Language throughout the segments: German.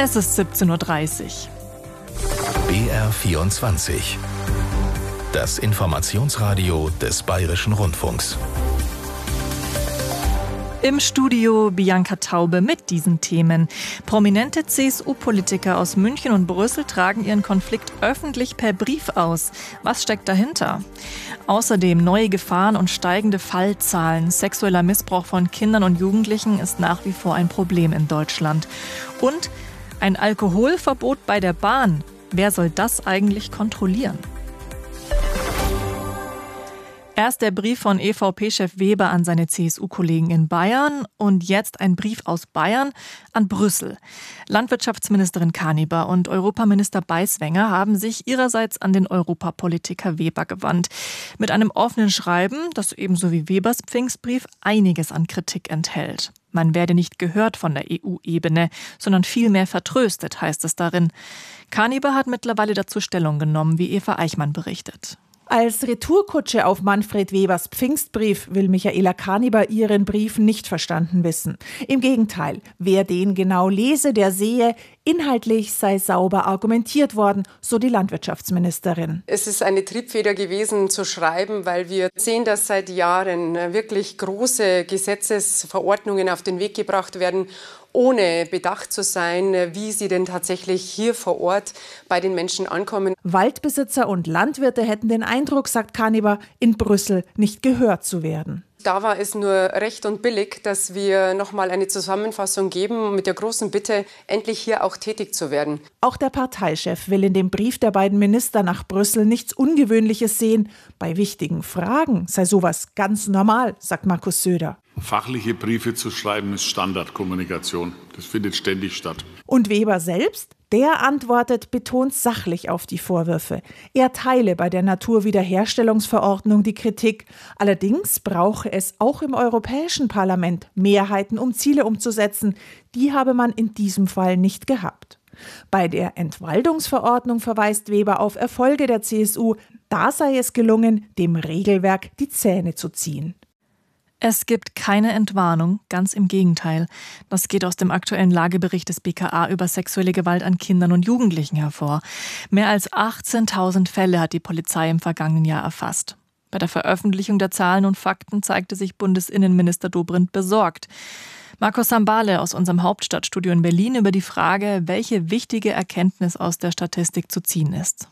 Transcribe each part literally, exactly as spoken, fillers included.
Es ist siebzehn Uhr dreißig. B R vierundzwanzig. Das Informationsradio des Bayerischen Rundfunks. Im Studio Bianca Taube mit diesen Themen. Prominente C S U-Politiker aus München und Brüssel tragen ihren Konflikt öffentlich per Brief aus. Was steckt dahinter? Außerdem neue Gefahren und steigende Fallzahlen. Sexueller Missbrauch von Kindern und Jugendlichen ist nach wie vor ein Problem in Deutschland. Und ein Alkoholverbot bei der Bahn. Wer soll das eigentlich kontrollieren? Erst der Brief von E V P-Chef Weber an seine C S U-Kollegen in Bayern und jetzt ein Brief aus Bayern an Brüssel. Landwirtschaftsministerin Kaniber und Europaminister Beiswenger haben sich ihrerseits an den Europapolitiker Weber gewandt. Mit einem offenen Schreiben, das ebenso wie Webers Pfingstbrief einiges an Kritik enthält. Man werde nicht gehört von der E U-Ebene, sondern vielmehr vertröstet, heißt es darin. Kaniber hat mittlerweile dazu Stellung genommen, wie Eva Eichmann berichtet. Als Retourkutsche auf Manfred Webers Pfingstbrief will Michaela Kaniber ihren Brief nicht verstanden wissen. Im Gegenteil, wer den genau lese, der sehe, inhaltlich sei sauber argumentiert worden, so die Landwirtschaftsministerin. Es ist eine Triebfeder gewesen zu schreiben, weil wir sehen, dass seit Jahren wirklich große Gesetzesverordnungen auf den Weg gebracht werden, ohne bedacht zu sein, wie sie denn tatsächlich hier vor Ort bei den Menschen ankommen. Waldbesitzer und Landwirte hätten den Eindruck, sagt Kaniber, in Brüssel nicht gehört zu werden. Da war es nur recht und billig, dass wir noch mal eine Zusammenfassung geben, mit der großen Bitte, endlich hier auch tätig zu werden. Auch der Parteichef will in dem Brief der beiden Minister nach Brüssel nichts Ungewöhnliches sehen. Bei wichtigen Fragen sei sowas ganz normal, sagt Markus Söder. Fachliche Briefe zu schreiben ist Standardkommunikation. Das findet ständig statt. Und Weber selbst? Der antwortet betont sachlich auf die Vorwürfe. Er teile bei der Naturwiederherstellungsverordnung die Kritik. Allerdings brauche es auch im Europäischen Parlament Mehrheiten, um Ziele umzusetzen. Die habe man in diesem Fall nicht gehabt. Bei der Entwaldungsverordnung verweist Weber auf Erfolge der C S U. Da sei es gelungen, dem Regelwerk die Zähne zu ziehen. Es gibt keine Entwarnung, ganz im Gegenteil. Das geht aus dem aktuellen Lagebericht des B K A über sexuelle Gewalt an Kindern und Jugendlichen hervor. Mehr als achtzehntausend Fälle hat die Polizei im vergangenen Jahr erfasst. Bei der Veröffentlichung der Zahlen und Fakten zeigte sich Bundesinnenminister Dobrindt besorgt. Markus Sambale aus unserem Hauptstadtstudio in Berlin über die Frage, welche wichtige Erkenntnis aus der Statistik zu ziehen ist.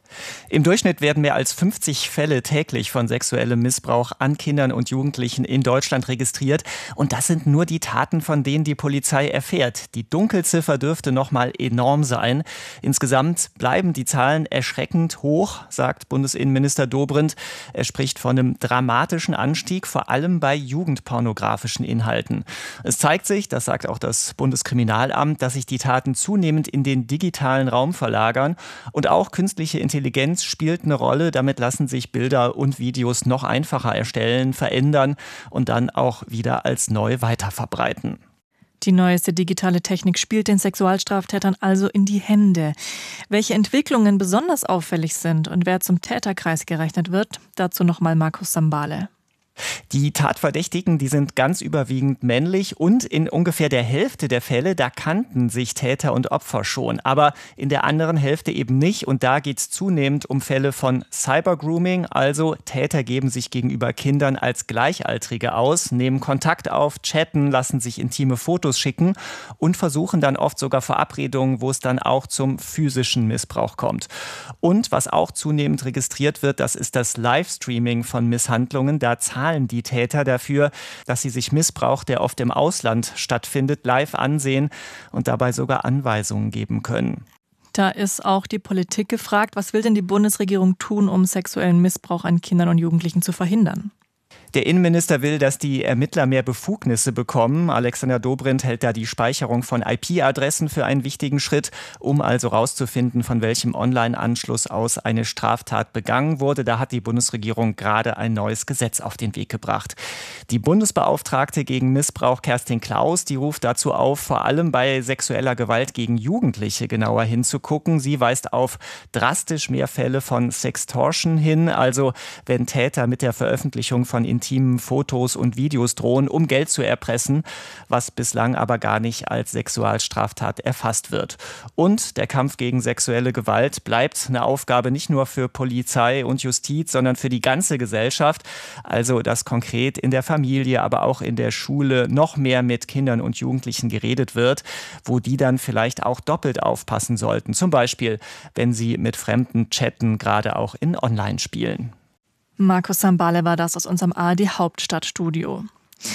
Im Durchschnitt werden mehr als fünfzig Fälle täglich von sexuellem Missbrauch an Kindern und Jugendlichen in Deutschland registriert. Und das sind nur die Taten, von denen die Polizei erfährt. Die Dunkelziffer dürfte noch mal enorm sein. Insgesamt bleiben die Zahlen erschreckend hoch, sagt Bundesinnenminister Dobrindt. Er spricht von einem dramatischen Anstieg, vor allem bei jugendpornografischen Inhalten. Es zeigt sich, das sagt auch das Bundeskriminalamt, dass sich die Taten zunehmend in den digitalen Raum verlagern. Und auch künstliche Intelligenz Intelligenz spielt eine Rolle. Damit lassen sich Bilder und Videos noch einfacher erstellen, verändern und dann auch wieder als neu weiterverbreiten. Die neueste digitale Technik spielt den Sexualstraftätern also in die Hände. Welche Entwicklungen besonders auffällig sind und wer zum Täterkreis gerechnet wird, dazu nochmal Markus Sambale. Die Tatverdächtigen, die sind ganz überwiegend männlich und in ungefähr der Hälfte der Fälle, da kannten sich Täter und Opfer schon, aber in der anderen Hälfte eben nicht und da geht es zunehmend um Fälle von Cybergrooming, also Täter geben sich gegenüber Kindern als Gleichaltrige aus, nehmen Kontakt auf, chatten, lassen sich intime Fotos schicken und versuchen dann oft sogar Verabredungen, wo es dann auch zum physischen Missbrauch kommt. Und was auch zunehmend registriert wird, das ist das Livestreaming von Misshandlungen, da zahlen die Täter dafür, dass sie sich Missbrauch, der oft im Ausland stattfindet, live ansehen und dabei sogar Anweisungen geben können. Da ist auch die Politik gefragt. Was will denn die Bundesregierung tun, um sexuellen Missbrauch an Kindern und Jugendlichen zu verhindern? Der Innenminister will, dass die Ermittler mehr Befugnisse bekommen. Alexander Dobrindt hält da die Speicherung von I P-Adressen für einen wichtigen Schritt, um also herauszufinden, von welchem Online-Anschluss aus eine Straftat begangen wurde. Da hat die Bundesregierung gerade ein neues Gesetz auf den Weg gebracht. Die Bundesbeauftragte gegen Missbrauch Kerstin Klaus, die ruft dazu auf, vor allem bei sexueller Gewalt gegen Jugendliche genauer hinzugucken. Sie weist auf drastisch mehr Fälle von Sextortion hin, also wenn Täter mit der Veröffentlichung von intimen intimen Fotos und Videos drohen, um Geld zu erpressen, was bislang aber gar nicht als Sexualstraftat erfasst wird. Und der Kampf gegen sexuelle Gewalt bleibt eine Aufgabe nicht nur für Polizei und Justiz, sondern für die ganze Gesellschaft. Also, dass konkret in der Familie, aber auch in der Schule noch mehr mit Kindern und Jugendlichen geredet wird, wo die dann vielleicht auch doppelt aufpassen sollten. Zum Beispiel, wenn sie mit Fremden chatten, gerade auch in Online-Spielen. Markus Sambale war das aus unserem A R D-Hauptstadtstudio.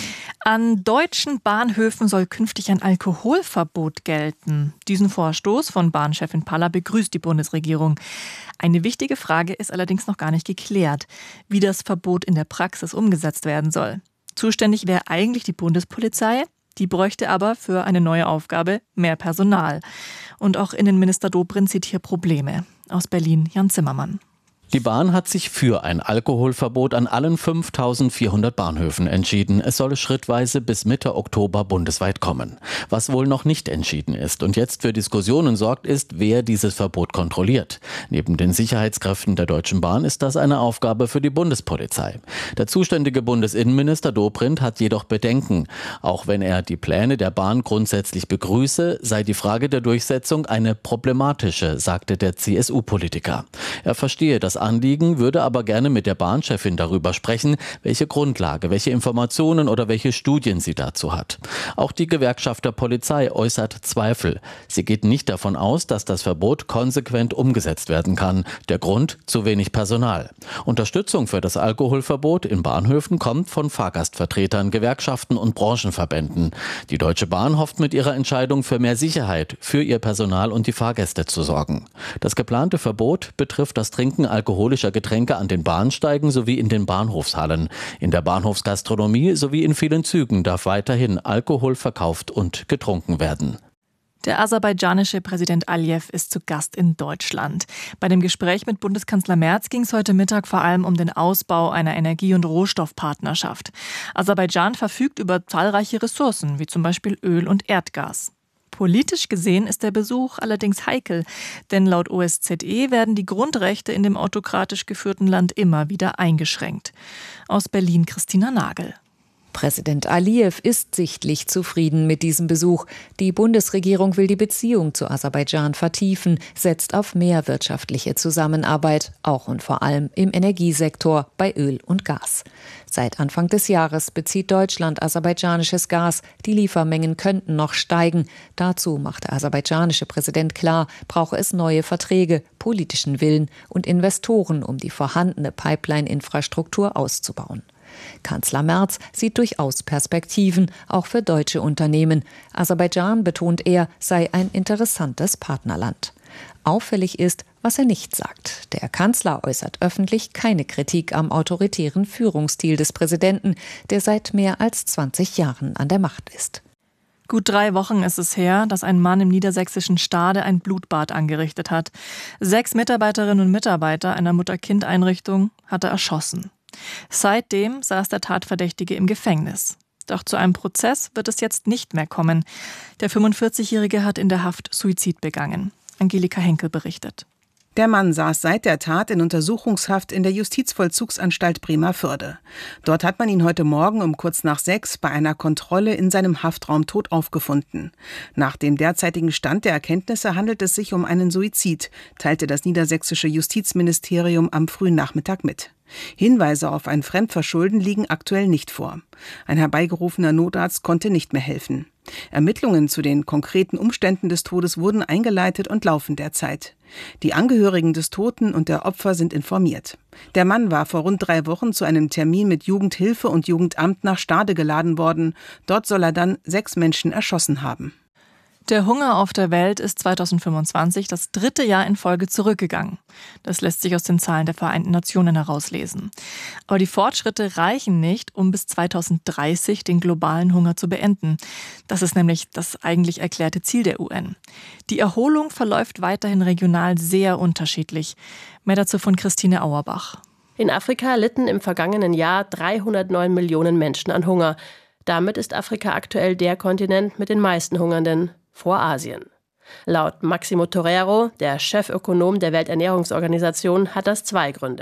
An deutschen Bahnhöfen soll künftig ein Alkoholverbot gelten. Diesen Vorstoß von Bahnchefin Palla begrüßt die Bundesregierung. Eine wichtige Frage ist allerdings noch gar nicht geklärt, wie das Verbot in der Praxis umgesetzt werden soll. Zuständig wäre eigentlich die Bundespolizei, die bräuchte aber für eine neue Aufgabe mehr Personal. Und auch Innenminister Dobrindt sieht hier Probleme. Aus Berlin Jan Zimmermann. Die Bahn hat sich für ein Alkoholverbot an allen fünftausendvierhundert Bahnhöfen entschieden. Es solle schrittweise bis Mitte Oktober bundesweit kommen. Was wohl noch nicht entschieden ist und jetzt für Diskussionen sorgt, ist, wer dieses Verbot kontrolliert. Neben den Sicherheitskräften der Deutschen Bahn ist das eine Aufgabe für die Bundespolizei. Der zuständige Bundesinnenminister Dobrindt hat jedoch Bedenken. Auch wenn er die Pläne der Bahn grundsätzlich begrüße, sei die Frage der Durchsetzung eine problematische, sagte der C S U-Politiker. Er verstehe das Anliegen, würde aber gerne mit der Bahnchefin darüber sprechen, welche Grundlage, welche Informationen oder welche Studien sie dazu hat. Auch die Gewerkschaft der Polizei äußert Zweifel. Sie geht nicht davon aus, dass das Verbot konsequent umgesetzt werden kann. Der Grund: zu wenig Personal. Unterstützung für das Alkoholverbot in Bahnhöfen kommt von Fahrgastvertretern, Gewerkschaften und Branchenverbänden. Die Deutsche Bahn hofft mit ihrer Entscheidung für mehr Sicherheit für ihr Personal und die Fahrgäste zu sorgen. Das geplante Verbot betrifft das Trinken alkoholischer Getränke an den Bahnsteigen sowie in den Bahnhofshallen. In der Bahnhofsgastronomie sowie in vielen Zügen darf weiterhin Alkohol verkauft und getrunken werden. Der aserbaidschanische Präsident Aliyev ist zu Gast in Deutschland. Bei dem Gespräch mit Bundeskanzler Merz ging es heute Mittag vor allem um den Ausbau einer Energie- und Rohstoffpartnerschaft. Aserbaidschan verfügt über zahlreiche Ressourcen, wie zum Beispiel Öl und Erdgas. Politisch gesehen ist der Besuch allerdings heikel, denn laut O S Z E werden die Grundrechte in dem autokratisch geführten Land immer wieder eingeschränkt. Aus Berlin Christina Nagel. Präsident Aliyev ist sichtlich zufrieden mit diesem Besuch. Die Bundesregierung will die Beziehung zu Aserbaidschan vertiefen, setzt auf mehr wirtschaftliche Zusammenarbeit, auch und vor allem im Energiesektor bei Öl und Gas. Seit Anfang des Jahres bezieht Deutschland aserbaidschanisches Gas. Die Liefermengen könnten noch steigen. Dazu macht der aserbaidschanische Präsident klar, brauche es neue Verträge, politischen Willen und Investoren, um die vorhandene Pipeline-Infrastruktur auszubauen. Kanzler Merz sieht durchaus Perspektiven, auch für deutsche Unternehmen. Aserbaidschan, betont er, sei ein interessantes Partnerland. Auffällig ist, was er nicht sagt. Der Kanzler äußert öffentlich keine Kritik am autoritären Führungsstil des Präsidenten, der seit mehr als zwanzig Jahren an der Macht ist. Gut drei Wochen ist es her, dass ein Mann im niedersächsischen Stade ein Blutbad angerichtet hat. Sechs Mitarbeiterinnen und Mitarbeiter einer Mutter-Kind-Einrichtung hat er erschossen. Seitdem saß der Tatverdächtige im Gefängnis. Doch zu einem Prozess wird es jetzt nicht mehr kommen. Der fünfundvierzigjährige hat in der Haft Suizid begangen. Angelika Henkel berichtet. Der Mann saß seit der Tat in Untersuchungshaft in der Justizvollzugsanstalt Bremervörde. Dort hat man ihn heute Morgen um kurz nach sechs bei einer Kontrolle in seinem Haftraum tot aufgefunden. Nach dem derzeitigen Stand der Erkenntnisse handelt es sich um einen Suizid, teilte das niedersächsische Justizministerium am frühen Nachmittag mit. Hinweise auf ein Fremdverschulden liegen aktuell nicht vor. Ein herbeigerufener Notarzt konnte nicht mehr helfen. Ermittlungen zu den konkreten Umständen des Todes wurden eingeleitet und laufen derzeit. Die Angehörigen des Toten und der Opfer sind informiert. Der Mann war vor rund drei Wochen zu einem Termin mit Jugendhilfe und Jugendamt nach Stade geladen worden. Dort soll er dann sechs Menschen erschossen haben. Der Hunger auf der Welt ist zweitausendfünfundzwanzig das dritte Jahr in Folge zurückgegangen. Das lässt sich aus den Zahlen der Vereinten Nationen herauslesen. Aber die Fortschritte reichen nicht, um bis zweitausenddreißig den globalen Hunger zu beenden. Das ist nämlich das eigentlich erklärte Ziel der U N. Die Erholung verläuft weiterhin regional sehr unterschiedlich. Mehr dazu von Christine Auerbach. In Afrika litten im vergangenen Jahr dreihundertneun Millionen Menschen an Hunger. Damit ist Afrika aktuell der Kontinent mit den meisten Hungernden vor Asien. Laut Maximo Torero, der Chefökonom der Welternährungsorganisation, hat das zwei Gründe.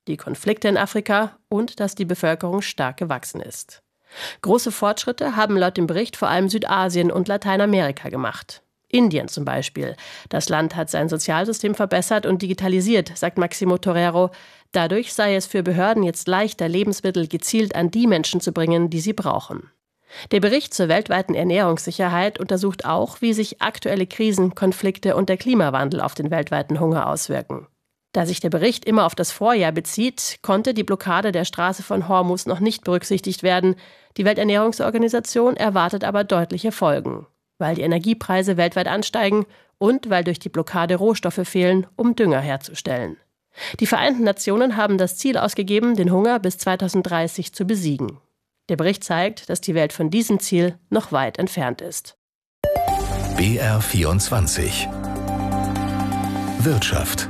die Konflikte in Afrika und dass die Bevölkerung stark gewachsen ist. Große Fortschritte haben laut dem Bericht vor allem Südasien und Lateinamerika gemacht. Indien zum Beispiel. Das Land hat sein Sozialsystem verbessert und digitalisiert, sagt Maximo Torero. Dadurch sei es für Behörden jetzt leichter, Lebensmittel gezielt an die Menschen zu bringen, die sie brauchen. Der Bericht zur weltweiten Ernährungssicherheit untersucht auch, wie sich aktuelle Krisen, Konflikte und der Klimawandel auf den weltweiten Hunger auswirken. Da sich der Bericht immer auf das Vorjahr bezieht, konnte die Blockade der Straße von Hormuz noch nicht berücksichtigt werden. Die Welternährungsorganisation erwartet aber deutliche Folgen, weil die Energiepreise weltweit ansteigen und weil durch die Blockade Rohstoffe fehlen, um Dünger herzustellen. Die Vereinten Nationen haben das Ziel ausgegeben, den Hunger bis zweitausenddreißig zu besiegen. Der Bericht zeigt, dass die Welt von diesem Ziel noch weit entfernt ist. B R vierundzwanzig Wirtschaft.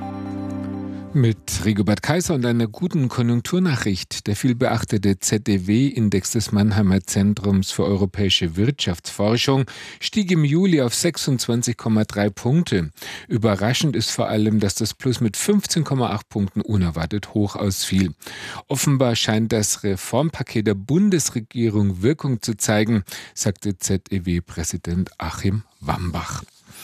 Mit Rigobert Kaiser und einer guten Konjunkturnachricht. Der vielbeachtete Z D W-Index des Mannheimer Zentrums für europäische Wirtschaftsforschung stieg im Juli auf sechsundzwanzig Komma drei Punkte. Überraschend ist vor allem, dass das Plus mit fünfzehn Komma acht Punkten unerwartet hoch ausfiel. Offenbar scheint das Reformpaket der Bundesregierung Wirkung zu zeigen, sagte Z D W-Präsident Achim Wambach.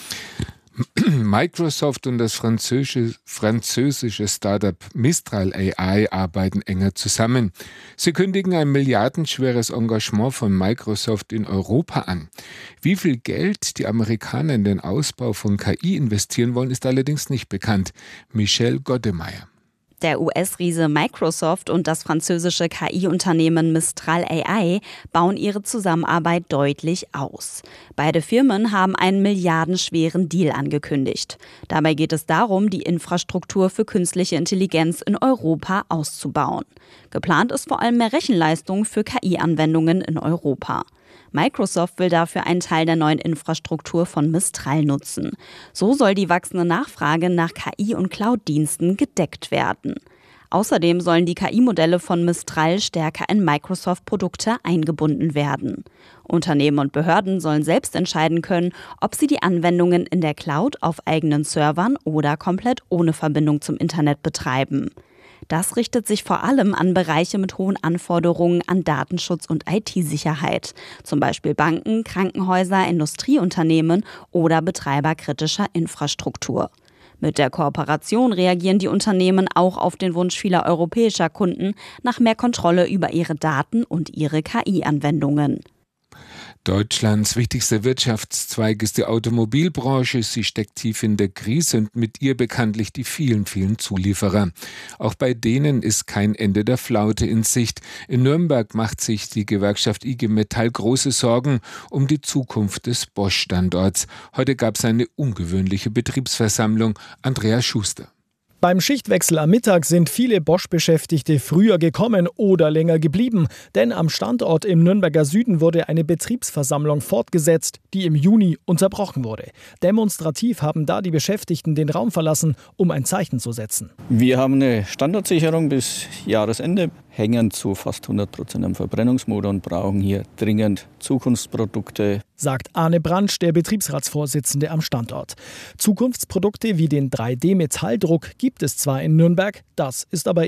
Microsoft und das französische, französische Startup Mistral A I arbeiten enger zusammen. Sie kündigen ein milliardenschweres Engagement von Microsoft in Europa an. Wie viel Geld die Amerikaner in den Ausbau von K I investieren wollen, ist allerdings nicht bekannt. Michelle Goddemeyer. Der U S-Riese Microsoft und das französische K I-Unternehmen Mistral A I bauen ihre Zusammenarbeit deutlich aus. Beide Firmen haben einen milliardenschweren Deal angekündigt. Dabei geht es darum, die Infrastruktur für künstliche Intelligenz in Europa auszubauen. Geplant ist vor allem mehr Rechenleistung für K I-Anwendungen in Europa. Microsoft will dafür einen Teil der neuen Infrastruktur von Mistral nutzen. So soll die wachsende Nachfrage nach K I- und Cloud-Diensten gedeckt werden. Außerdem sollen die K I-Modelle von Mistral stärker in Microsoft-Produkte eingebunden werden. Unternehmen und Behörden sollen selbst entscheiden können, ob sie die Anwendungen in der Cloud auf eigenen Servern oder komplett ohne Verbindung zum Internet betreiben. Das richtet sich vor allem an Bereiche mit hohen Anforderungen an Datenschutz und I T-Sicherheit, zum Beispiel Banken, Krankenhäuser, Industrieunternehmen oder Betreiber kritischer Infrastruktur. Mit der Kooperation reagieren die Unternehmen auch auf den Wunsch vieler europäischer Kunden nach mehr Kontrolle über ihre Daten und ihre K I-Anwendungen. Deutschlands wichtigster Wirtschaftszweig ist die Automobilbranche. Sie steckt tief in der Krise und mit ihr bekanntlich die vielen, vielen Zulieferer. Auch bei denen ist kein Ende der Flaute in Sicht. In Nürnberg macht sich die Gewerkschaft I G Metall große Sorgen um die Zukunft des Bosch-Standorts. Heute gab es eine ungewöhnliche Betriebsversammlung. Andreas Schuster. Beim Schichtwechsel am Mittag sind viele Bosch-Beschäftigte früher gekommen oder länger geblieben, denn am Standort im Nürnberger Süden wurde eine Betriebsversammlung fortgesetzt, die im Juni unterbrochen wurde. Demonstrativ haben da die Beschäftigten den Raum verlassen, um ein Zeichen zu setzen. Wir haben eine Standardsicherung bis Jahresende, hängen zu fast hundert Prozent am Verbrennungsmotor und brauchen hier dringend Zukunftsprodukte, sagt Arne Brandsch, der Betriebsratsvorsitzende am Standort. Zukunftsprodukte wie den drei D Metalldruck gibt es zwar in Nürnberg, das ist aber